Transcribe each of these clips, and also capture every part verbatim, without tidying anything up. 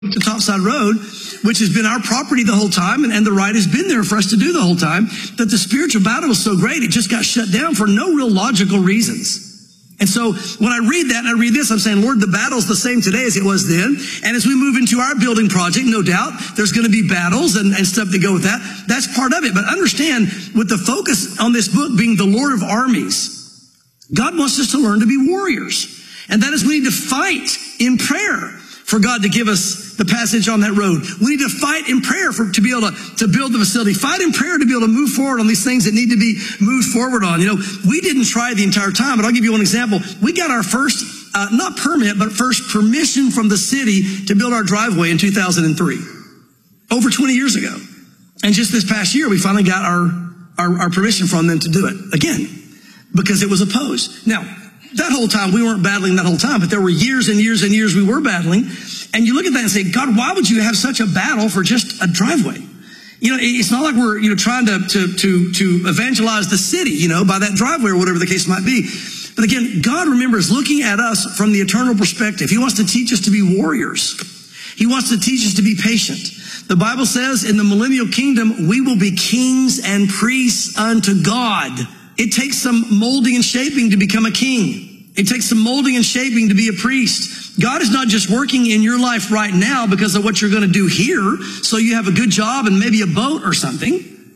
to Topside Road, which has been our property the whole time, and, and the right has been there for us to do the whole time, that the spiritual battle was so great, it just got shut down for no real logical reasons. And so when I read that and I read this, I'm saying, Lord, the battle's the same today as it was then. And as we move into our building project, no doubt, there's going to be battles and, and stuff that go with that. That's part of it. But understand, with the focus on this book being the Lord of armies, God wants us to learn to be warriors. And that is, we need to fight in prayer for God to give us the passage on that road. We need to fight in prayer for, to be able to, to build the facility. Fight in prayer to be able to move forward on these things that need to be moved forward on. You know, we didn't try the entire time, but I'll give you one example. We got our first, uh, not permit, but first permission from the city to build our driveway in two thousand three. Over twenty years ago. And just this past year, we finally got our, our, our permission from them to do it again, because it was opposed. Now, that whole time, we weren't battling that whole time, but there were years and years and years we were battling. And you look at that and say, God, why would you have such a battle for just a driveway? You know, it's not like we're, you know, trying to, to, to, to evangelize the city, you know, by that driveway or whatever the case might be. But again, God, remember, is looking at us from the eternal perspective. He wants to teach us to be warriors. He wants to teach us to be patient. The Bible says in the millennial kingdom, we will be kings and priests unto God. It takes some molding and shaping to become a king. It takes some molding and shaping to be a priest. God is not just working in your life right now because of what you're going to do here, so you have a good job and maybe a boat or something.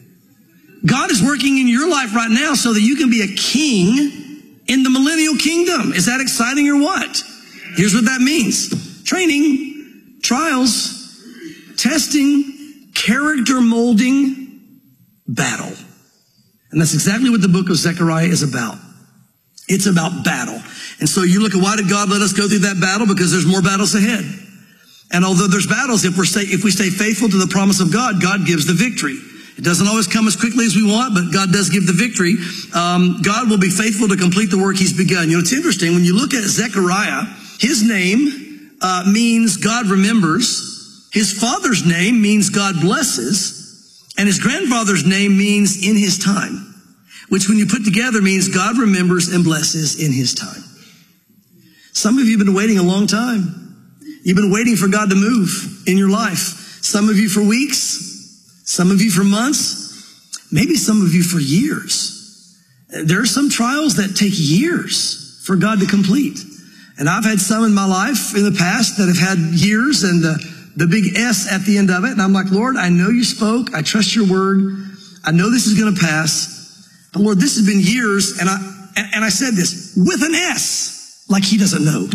God is working in your life right now so that you can be a king in the millennial kingdom. Is that exciting or what? Here's what that means. Training, trials, testing, character molding, battle. And that's exactly what the book of Zechariah is about. It's about battle. And so you look at, why did God let us go through that battle? Because there's more battles ahead. And although there's battles, if we're stay, if we stay faithful to the promise of God, God gives the victory. It doesn't always come as quickly as we want, but God does give the victory. Um, God will be faithful to complete the work he's begun. You know, it's interesting. When you look at Zechariah, his name uh, means God remembers. His father's name means God blesses. And his grandfather's name means in his time, which when you put together means God remembers and blesses in his time. Some of you have been waiting a long time. You've been waiting for God to move in your life. Some of you for weeks, some of you for months, maybe some of you for years. There are some trials that take years for God to complete. And I've had some in my life in the past that have had years and uh, the big S at the end of it. And I'm like, Lord, I know you spoke. I trust your word. I know this is going to pass. But Lord, this has been years. And I, and, and I said this with an S, like he doesn't know.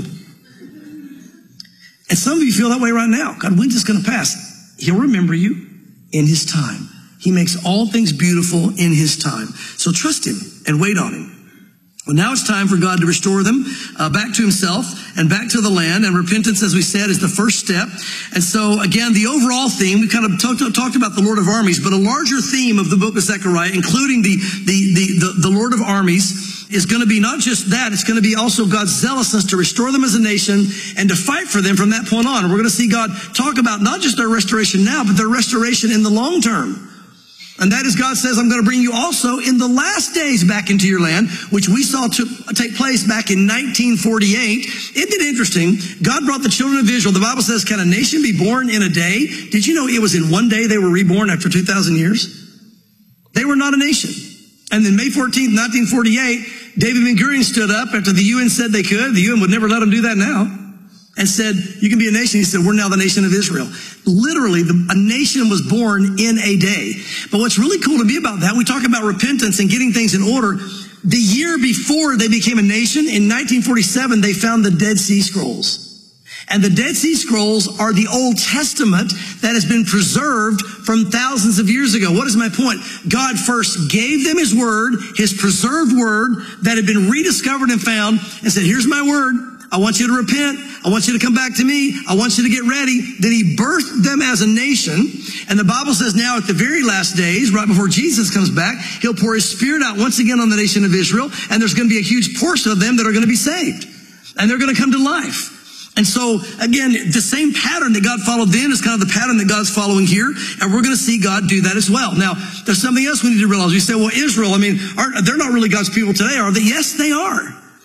And some of you feel that way right now. God, when's this going to pass? He'll remember you in his time. He makes all things beautiful in his time. So trust him and wait on him. Well, now it's time for God to restore them uh, back to himself and back to the land. And repentance, as we said, is the first step. And so, again, the overall theme, we kind of talked, talked about the Lord of armies, but a larger theme of the book of Zechariah, including the, the, the, the, the Lord of armies, is going to be not just that, it's going to be also God's zealousness to restore them as a nation and to fight for them from that point on. And we're going to see God talk about not just their restoration now, but their restoration in the long term. And that is, God says, I'm going to bring you also in the last days back into your land, which we saw to take place back in nineteen forty-eight. Isn't it interesting? God brought the children of Israel. The Bible says, can a nation be born in a day? Did you know it was in one day they were reborn after two thousand years? They were not a nation. And then May fourteenth, nineteen forty-eight, David Ben-Gurion stood up after the U N said they could. The U N would never let them do that now. And said, you can be a nation. He said, we're now the nation of Israel. Literally, the, a nation was born in a day. But what's really cool to me about that, we talk about repentance and getting things in order. The year before they became a nation, in nineteen forty-seven, they found the Dead Sea Scrolls. And the Dead Sea Scrolls are the Old Testament that has been preserved from thousands of years ago. What is my point? God first gave them his word, his preserved word that had been rediscovered and found, and said, here's my word. I want you to repent. I want you to come back to me. I want you to get ready. Then he birthed them as a nation. And the Bible says now at the very last days, right before Jesus comes back, he'll pour his spirit out once again on the nation of Israel. And there's going to be a huge portion of them that are going to be saved. And they're going to come to life. And so, again, the same pattern that God followed then is kind of the pattern that God's following here. And we're going to see God do that as well. Now, there's something else we need to realize. We say, well, Israel, I mean, aren't, they're not really God's people today, are they? Yes, they are.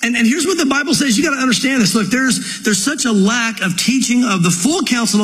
And, and here's what the Bible says. You got to understand this. Look, there's, there's such a lack of teaching of the full counsel of